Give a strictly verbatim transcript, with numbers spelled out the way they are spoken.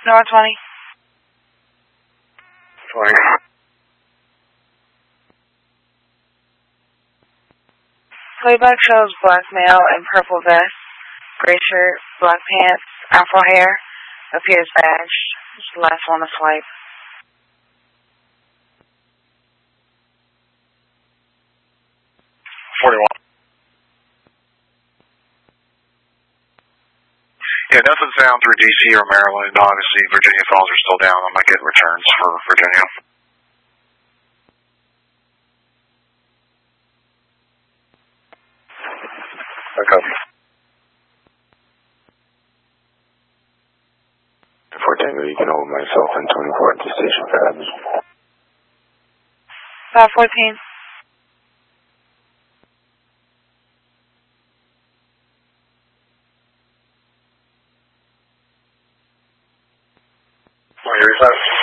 North twenty. twenty. Playback shows black male in purple vest, gray shirt, black pants, afro hair, appears badged. It's the last one to swipe. forty-one. Yeah, nothing's down through D C or Maryland. Obviously, Virginia calls are still down. I'm not getting returns for Virginia. Okay. For Tango, you can hold myself and twenty-four at the station for Adams. five fourteen. Oh, you're